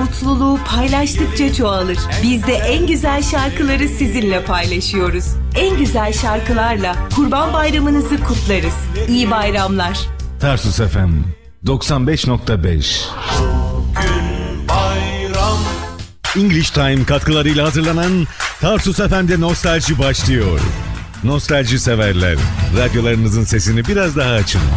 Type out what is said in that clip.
mutluluğu paylaştıkça çoğalır. Biz de en güzel şarkıları sizinle paylaşıyoruz. En güzel şarkılarla Kurban Bayramınızı kutlarız. İyi bayramlar. Tarsus FM 95.5 English Time katkılarıyla hazırlanan Tarsus FM'de nostalji başlıyor. Nostalji severler, radyolarınızın sesini biraz daha açın.